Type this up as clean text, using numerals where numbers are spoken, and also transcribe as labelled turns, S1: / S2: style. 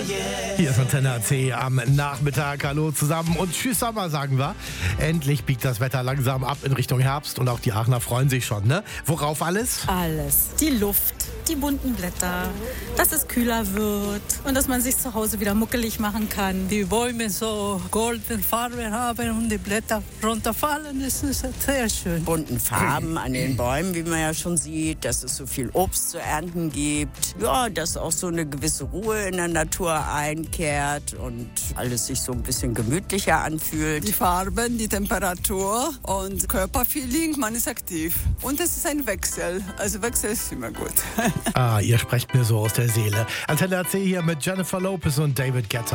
S1: Hier ist Antenne AC am Nachmittag. Hallo zusammen und tschüss Sommer, sagen wir. Endlich biegt das Wetter langsam ab in Richtung Herbst und auch die Aachener freuen sich schon, ne? Worauf alles?
S2: Alles. Die Luft, die bunten Blätter, dass es kühler wird und dass man sich zu Hause wieder muckelig machen kann.
S3: Die Bäume so goldene Farbe haben und die Blätter runterfallen, das ist sehr schön.
S4: Bunten Farben an den Bäumen, wie man ja schon sieht, dass es so viel Obst zu ernten gibt. Ja, dass auch so eine gewisse Ruhe in der Natur einkehrt und alles sich so ein bisschen gemütlicher anfühlt.
S5: Die Farben, die Temperatur und Körperfeeling, man ist aktiv. Und es ist ein Wechsel, also Wechsel ist immer gut.
S1: Ihr sprecht mir so aus der Seele. Antenne AC hier mit Jennifer Lopez und David Guetta.